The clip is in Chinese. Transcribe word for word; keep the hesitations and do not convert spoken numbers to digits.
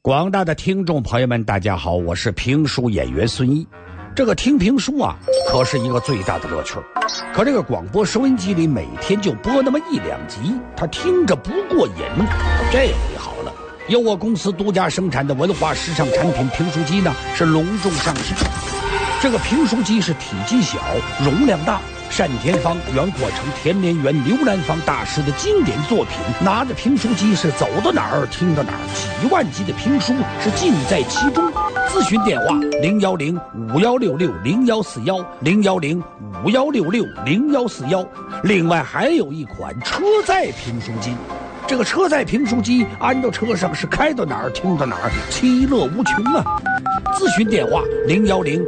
广大的听众朋友们，大家好，我是评书演员孙毅。这个听评书啊，可是一个最大的乐趣。可这个广播收音机里每天就播那么一两集，他听着不过瘾。这回好了，由我公司独家生产的文化时尚产品评书机呢，是隆重上市。这个评书机是体积小，容量大。单田芳、袁阔成、田连元、刘兰芳大师的经典作品，拿着评书机是走到哪儿听到哪儿，几万集的评书是尽在其中。咨询电话零幺零五幺六六零幺四幺零幺零五幺六六零幺四幺。另外还有一款车载评书机，这个车载评书机安到车上是开到哪儿听到哪儿，其乐无穷啊！咨询电话零幺零